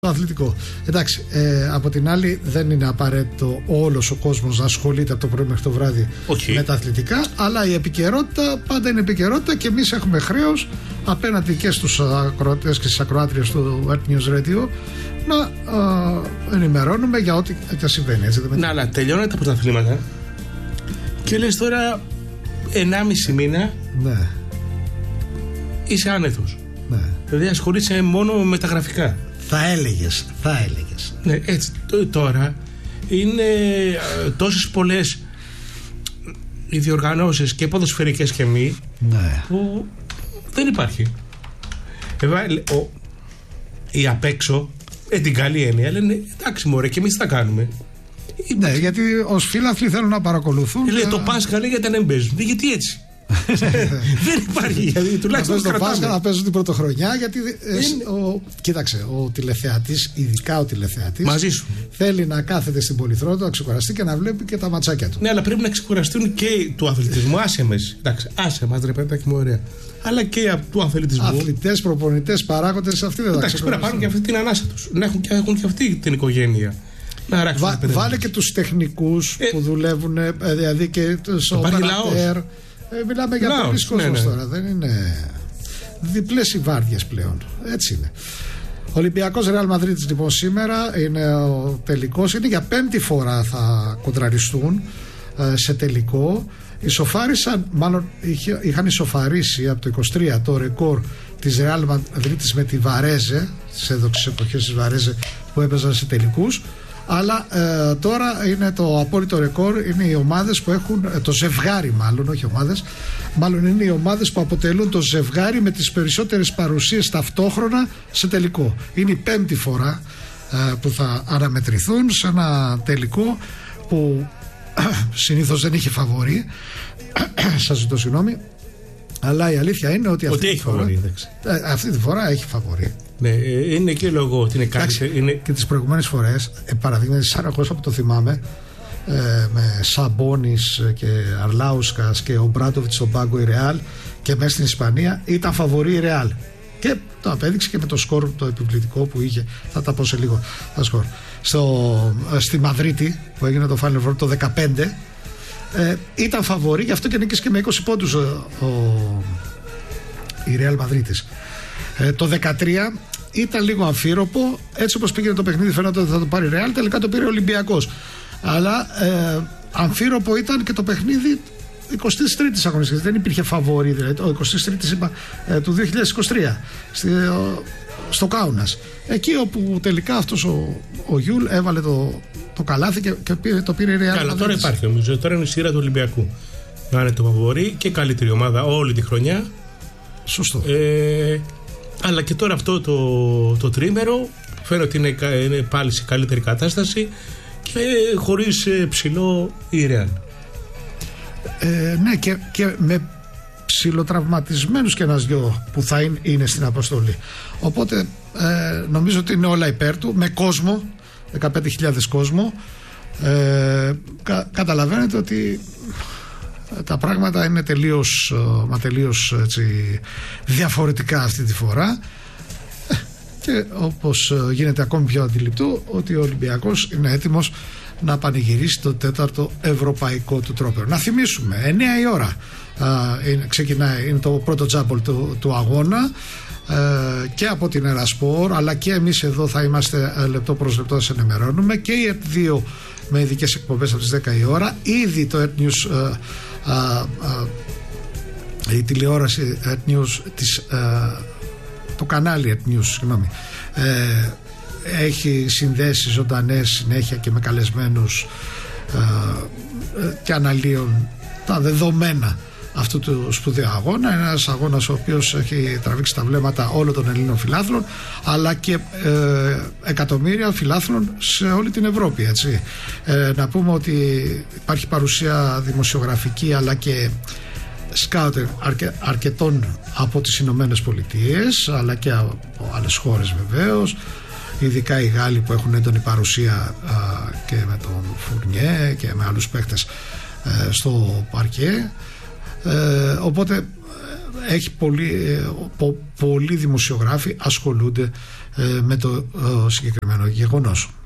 Το αθλητικό. Εντάξει, από την άλλη δεν είναι απαραίτητο όλος ο κόσμος να ασχολείται από το πρωί μέχρι το βράδυ με τα αθλητικά, αλλά η επικαιρότητα πάντα είναι επικαιρότητα και εμείς έχουμε χρέος απέναντι και στους ακροατές και στις ακροάτριες του Earth News Radio να ενημερώνουμε για ό,τι συμβαίνει. Έτσι, να, αλλά τελειώνεται τα πρωταθλήματα και λες τώρα 1,5 μήνα είσαι άνετος. Ναι. Δηλαδή ασχολείσαι μόνο με τα γραφικά. Θα έλεγες. Ναι, έτσι τώρα είναι τόσες πολλές οι διοργανώσεις και ποδοσφαιρικές και μη, ναι, που δεν υπάρχει. Οι απ' έξω, την καλή έννοια, λένε εντάξει μωρέ και εμείς τι θα κάνουμε. Ναι, γιατί ως φίλαθλοι θέλουν να παρακολουθούν. Λέει το Πάσχα λέει γιατί δεν παίζουν. Γιατί έτσι. Δεν υπάρχει, γιατί τουλάχιστον το Πάσχα να παίζουν την πρωτοχρονιά. Γιατί κοίταξε, ο τηλεθεατής, ειδικά ο τηλεθεατής, μαζί σου, θέλει να κάθεται στην Πολυθρόνα, να ξεκουραστεί και να βλέπει και τα ματσάκια του. Ναι, αλλά πρέπει να ξεκουραστούν και του αθλητισμού. Άσε μας, άσε μας ρε παιδάκι μου, ωραία. Αλλά και του αθλητισμού. Αθλητές, προπονητές, παράγοντες, αυτοί δεν θα ξεκουραστούν. Πρέπει να πάρουν και αυτή την ανάσα τους. Να έχουν και αυτή την οικογένεια. Βάλε και τους τεχνικούς που δουλεύουν, δηλαδή και τους οπερατέρ. Μιλάμε για πολλούς κόσμος τώρα. Δεν είναι διπλές οι βάρδιες πλέον. Έτσι είναι. Ολυμπιακός Ρεάλ Μαδρίτης λοιπόν σήμερα είναι ο τελικός. Είναι για 5η φορά θα κοντραριστούν σε τελικό. Ισοφάρισαν, μάλλον είχαν ισοφαρίσει από το 23 το ρεκόρ της Ρεάλ Μαδρίτης με τη Βαρέζε, τις έδοξες εποχές της Βαρέζε που έπαιζαν σε τελικούς. Αλλά τώρα είναι το απόλυτο ρεκόρ. Είναι οι ομάδες που έχουν το ζευγάρι, μάλλον όχι ομάδες, μάλλον είναι οι ομάδες που αποτελούν το ζευγάρι με τις περισσότερες παρουσίες ταυτόχρονα σε τελικό. Είναι η 5η φορά που θα αναμετρηθούν σε ένα τελικό που συνήθως δεν είχε φαβορί. Σας ζητώ συγγνώμη. Αλλά η αλήθεια είναι ότι αυτή τη φορά έχει φαβορί. Ναι, είναι και λόγω ότι είναι κάτι. Είναι... Και τις προηγούμενες φορές, παραδείγματι Σαραγώσα που το θυμάμαι, με Σαμπόνις και Αρλάουσκας και ο Μπράντοβιτς στον πάγκο η Ρεάλ, και μέσα στην Ισπανία ήταν φαβορί η Ρεάλ. Και το απέδειξε και με το σκορ το επιβλητικό που είχε. Θα τα πω σε λίγο τα σκορ. Στη Μαδρίτη που έγινε το Final Four το 2015, ήταν φαβορί, γι' αυτό και νίκησε και με 20 πόντους η Ρεάλ Μαδρίτης. Το 2013 ήταν λίγο αμφίροπο, έτσι όπως πήγαινε το παιχνίδι φαίνονταν ότι θα το πάρει η Ρεάλ, τελικά το πήρε ο Ολυμπιακός. Αλλά αμφίροπο ήταν και το παιχνίδι 23ης αγωνιστικής, δεν υπήρχε φαβόρι, δηλαδή το 23ης του 2023 στο Κάουνας, εκεί όπου τελικά αυτός ο Γιούλ έβαλε το καλάθι και το πήρε η Ρεάλ. Καλά, τώρα υπάρχει νομίζω, τώρα είναι η σειρά του Ολυμπιακού να είναι το φαβόρι και καλύτερη ομάδα όλη τη χρονιά. Σωστό. Αλλά και τώρα αυτό το τρίμερο φαίνεται ότι είναι πάλι σε καλύτερη κατάσταση και χωρίς ψηλό η Ρεάλ. Ναι, και με ψηλοτραυματισμένους και ένας δυο που θα είναι στην αποστολή. Οπότε νομίζω ότι είναι όλα υπέρ του, με κόσμο, 15.000 κόσμο. Καταλαβαίνετε ότι τα πράγματα είναι τελείως έτσι, διαφορετικά αυτή τη φορά, και όπως γίνεται ακόμη πιο αντιληπτό ότι ο Ολυμπιακός είναι έτοιμος να πανηγυρίσει το 4ο ευρωπαϊκό του τρόπαιο. Να θυμίσουμε, 9 η ώρα ξεκινάει, είναι το πρώτο τζάμπολ του αγώνα, και από την Ερασπορ, αλλά και εμείς εδώ θα είμαστε λεπτό προς λεπτό να σας ενημερώνουμε, και η ΕΡΤ2 με ειδικές εκπομπές από τις 10 η ώρα. Ήδη το Earth News, η τηλεόραση Earth News το κανάλι Earth News, συγγνώμη, έχει συνδέσει ζωντανές συνέχεια και με καλεσμένους και αναλύουν τα δεδομένα αυτού του σπουδαίου αγώνα. Ένας αγώνας ο οποίος έχει τραβήξει τα βλέμματα όλων των Ελλήνων φιλάθλων, αλλά και εκατομμύρια φιλάθλων σε όλη την Ευρώπη, έτσι. Να πούμε ότι υπάρχει παρουσία δημοσιογραφική αλλά και σκάουτερ αρκετών από τις Ηνωμένες Πολιτείες, αλλά και από άλλες χώρες βεβαίως, ειδικά οι Γάλλοι που έχουν έντονη παρουσία και με τον Φουρνιέ και με άλλους παίκτες στο παρκέ. Οπότε έχει πολλοί δημοσιογράφοι ασχολούνται με το συγκεκριμένο γεγονός.